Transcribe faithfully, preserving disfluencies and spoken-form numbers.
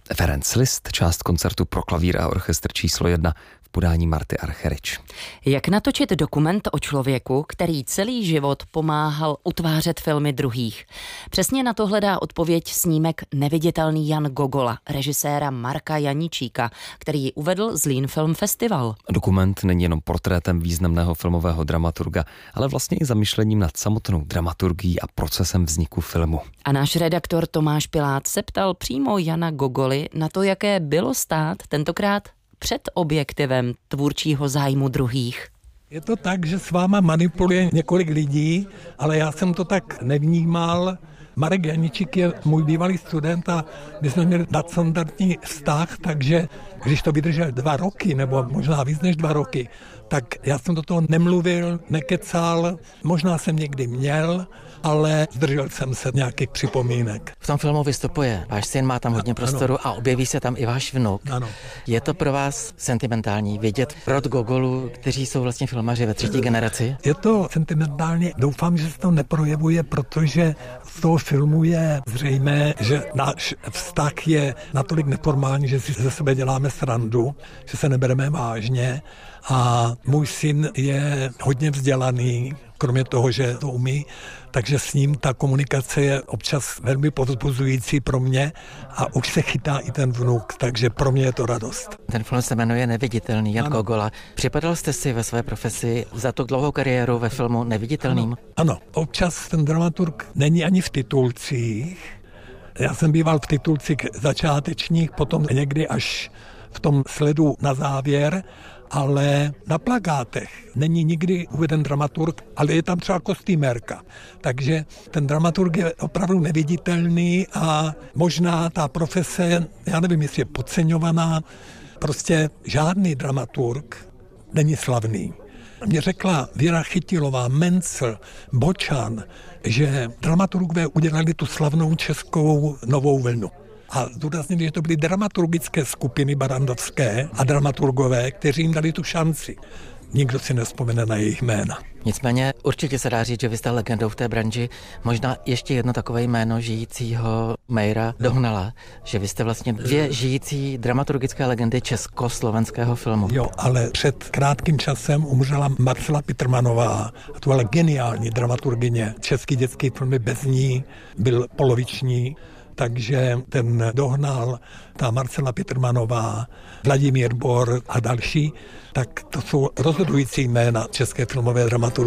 Ferenc Liszt, část koncertu pro klavír a orchestr číslo jedna v podání Marty Archerič. Jak natočit dokument o člověku, který celý život pomáhal utvářet filmy druhých? Přesně na to hledá odpověď snímek Neviditelný Jan Gogola, režiséra Marka Janíčíka, který ji uvedl Zlín Film Festival. Dokument není jenom portrétem významného filmového dramaturga, ale vlastně i zamyšlením nad samotnou dramaturgií a procesem vzniku filmu. A náš redaktor Tomáš Pilát se ptal přímo Jana Gogoly na to, jaké bylo stát tentokrát před objektivem tvůrčího zájmu druhých. Je to tak, že s váma manipuluje několik lidí, ale já jsem to tak nevnímal. Marek Janíčík je můj bývalý student a my jsme měli nadstandardní vztah, takže když to vydržel dva roky, nebo možná víc než dva roky, tak já jsem do toho nemluvil, nekecal, možná jsem někdy měl, ale zdržel jsem se nějakých připomínek. V tom filmu vystupuje váš syn, má tam hodně prostoru ano. A objeví se tam i váš vnuk. Ano. Je to pro vás sentimentální vidět rod Gogolů, kteří jsou vlastně filmaři ve třetí generaci? Je to sentimentální, doufám, že se to neprojevuje, protože z toho filmu je zřejmé, že náš vztah je natolik neformální, že si ze sebe děláme srandu, že se nebereme vážně a můj syn je hodně vzdělaný, kromě toho, že to umí, takže s ním ta komunikace je občas velmi povzbuzující pro mě a už se chytá i ten vnuk, takže pro mě je to radost. Ten film se jmenuje Neviditelný Jan ano. Gogola. Připadal jste si ve své profesi za tu dlouhou kariéru ve filmu neviditelným? Ano, ano. Občas ten dramaturg není ani v titulcích. Já jsem býval v titulcích začátečních, potom někdy až v tom sledu na závěr, ale na plakátech není nikdy uveden dramaturg, ale je tam třeba kostýmérka. Takže ten dramaturg je opravdu neviditelný a možná ta profese, já nevím, jestli je podceňovaná, prostě žádný dramaturg není slavný. Mě řekla Věra Chytilová, Mencel, Bočan, že dramaturgové udělali tu slavnou českou novou vlnu. A zdůraznili, že to byly dramaturgické skupiny barandovské a dramaturgové, kteří jim dali tu šanci. Nikdo si nevzpomene na jejich jména. Nicméně určitě se dá říct, že vy jste legendou v té branži. Možná ještě jedno takové jméno žijícího Mejra Dohnala, že vy jste vlastně dvě žijící dramaturgické legendy československého filmu. Jo, ale před krátkým časem umřela Marcela Pitrmanová. A to byla geniální dramaturgyně. Český dětský filmy bez ní byl poloviční. Takže ten Dohnal, ta Marcela Pitrmanová, Vladimír Bor a další, tak to jsou rozhodující jména české filmové dramaturgie.